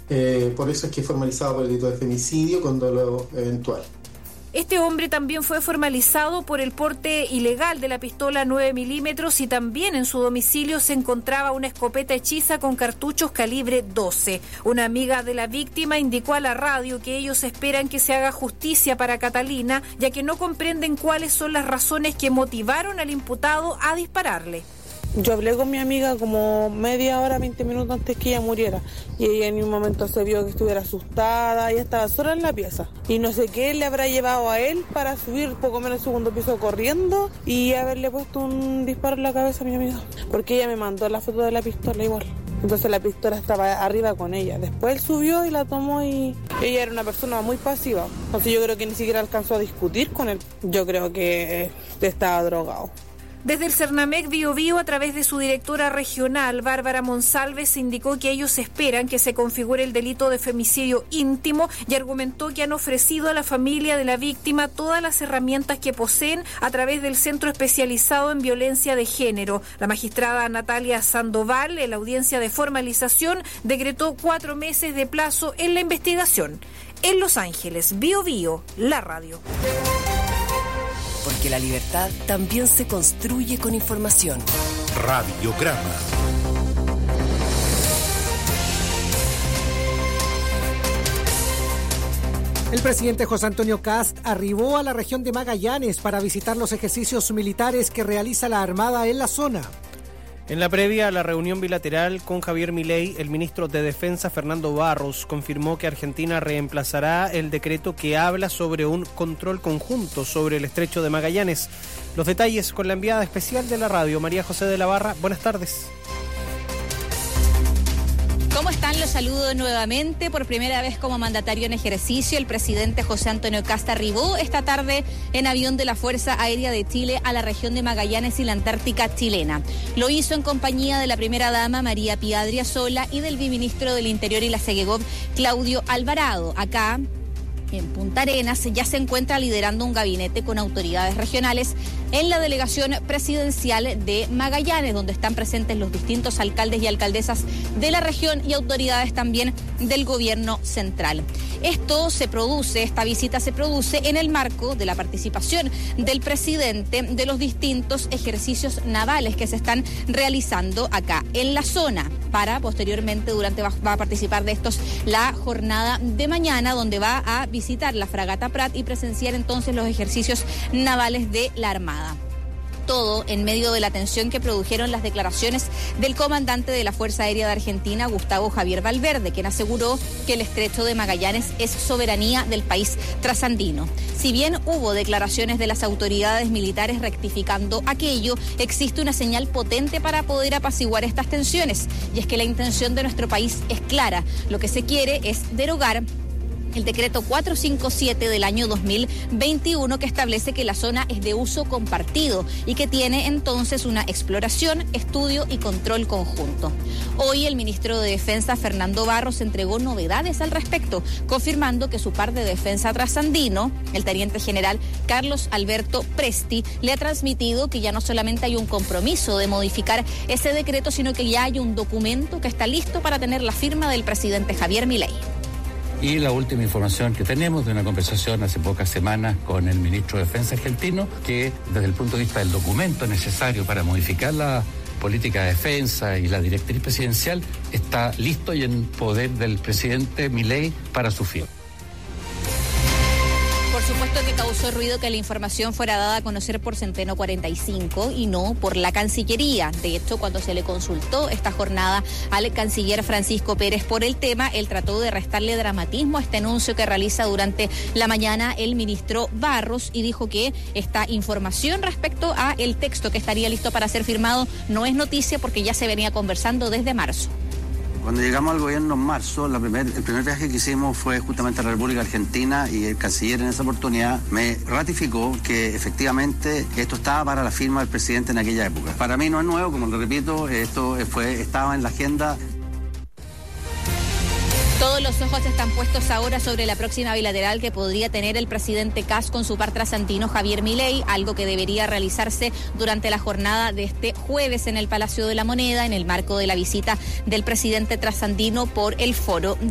Por eso es que es formalizado por el delito de femicidio con dolo eventual. Este hombre también fue formalizado por el porte ilegal de la pistola 9 milímetros y también en su domicilio se encontraba una escopeta hechiza con cartuchos calibre 12. Una amiga de la víctima indicó a la radio que ellos esperan que se haga justicia para Catalina, ya que no comprenden cuáles son las razones que motivaron al imputado a dispararle. Yo hablé con mi amiga como media hora, 20 minutos antes que ella muriera. Y ella en un momento se vio que estuviera asustada, ella estaba sola en la pieza. Y no sé qué le habrá llevado a él para subir poco menos el segundo piso corriendo y haberle puesto un disparo en la cabeza a mi amiga. Porque ella me mandó la foto de la pistola igual. Entonces la pistola estaba arriba con ella. Después él subió y la tomó y ella era una persona muy pasiva. Entonces yo creo que ni siquiera alcanzó a discutir con él. Yo creo que estaba drogado. Desde el Cernamec Biobío, a través de su directora regional, Bárbara Monsalves, indicó que ellos esperan que se configure el delito de femicidio íntimo y argumentó que han ofrecido a la familia de la víctima todas las herramientas que poseen a través del Centro Especializado en Violencia de Género. La magistrada Natalia Sandoval, en la audiencia de formalización, decretó 4 meses de plazo en la investigación. En Los Ángeles, Biobío, la radio. Porque la libertad también se construye con información. Radiograma. El presidente José Antonio Kast arribó a la región de Magallanes para visitar los ejercicios militares que realiza la Armada en la zona. En la previa a la reunión bilateral con Javier Milei, el ministro de Defensa Fernando Barros confirmó que Argentina reemplazará el decreto que habla sobre un control conjunto sobre el estrecho de Magallanes. Los detalles con la enviada especial de la radio, María José de la Barra. Buenas tardes. ¿Cómo están? Los saludo nuevamente. Por primera vez como mandatario en ejercicio, el presidente José Antonio Kast arribó esta tarde en avión de la Fuerza Aérea de Chile a la región de Magallanes y la Antártica chilena. Lo hizo en compañía de la primera dama María Pía Adriasola y del viceministro del Interior y la Segegov, Claudio Alvarado. Acá, en Punta Arenas, ya se encuentra liderando un gabinete con autoridades regionales en la delegación presidencial de Magallanes, donde están presentes los distintos alcaldes y alcaldesas de la región y autoridades también del gobierno central. Esta visita se produce en el marco de la participación del presidente de los distintos ejercicios navales que se están realizando acá en la zona, para posteriormente va a participar de estos la jornada de mañana, donde va a visitar la fragata Prat y presenciar entonces los ejercicios navales de la Armada. Todo en medio de la tensión que produjeron las declaraciones del comandante de la Fuerza Aérea de Argentina, Gustavo Javier Valverde, quien aseguró que el estrecho de Magallanes es soberanía del país trasandino. Si bien hubo declaraciones de las autoridades militares rectificando aquello, existe una señal potente para poder apaciguar estas tensiones, y es que la intención de nuestro país es clara. Lo que se quiere es derogar el decreto 457 del año 2021, que establece que la zona es de uso compartido y que tiene entonces una exploración, estudio y control conjunto. Hoy el ministro de Defensa Fernando Barros entregó novedades al respecto, confirmando que su par de defensa trasandino, el teniente general Carlos Alberto Presti, le ha transmitido que ya no solamente hay un compromiso de modificar ese decreto, sino que ya hay un documento que está listo para tener la firma del presidente Javier Milei. Y la última información que tenemos de una conversación hace pocas semanas con el ministro de Defensa argentino, que desde el punto de vista del documento necesario para modificar la política de defensa y la directriz presidencial está listo y en poder del presidente Milei para su firma. Por supuesto que causó ruido que la información fuera dada a conocer por Centeno 45 y no por la Cancillería. De hecho, cuando se le consultó esta jornada al canciller Francisco Pérez por el tema, él trató de restarle dramatismo a este anuncio que realiza durante la mañana el ministro Barros y dijo que esta información respecto a el texto que estaría listo para ser firmado no es noticia porque ya se venía conversando desde marzo. Cuando llegamos al gobierno en marzo, el primer viaje que hicimos fue justamente a la República Argentina y el canciller en esa oportunidad me ratificó que efectivamente esto estaba para la firma del presidente en aquella época. Para mí no es nuevo, como lo repito, esto estaba en la agenda. Todos los ojos están puestos ahora sobre la próxima bilateral que podría tener el presidente Kast con su par trasandino Javier Milei, algo que debería realizarse durante la jornada de este jueves en el Palacio de la Moneda, en el marco de la visita del presidente trasandino por el Foro